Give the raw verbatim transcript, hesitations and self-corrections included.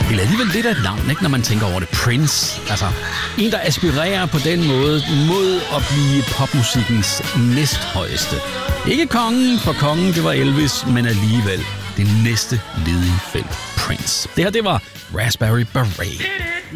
Det er alligevel lidt af et navn, ikke, når man tænker over det. Prince. Altså, en, der aspirerer på den måde mod at blive popmusikkens næsthøjeste. Ikke kongen, for kongen, det var Elvis, men alligevel det næste ledige felt. Prince. Det her, det var Raspberry Beret.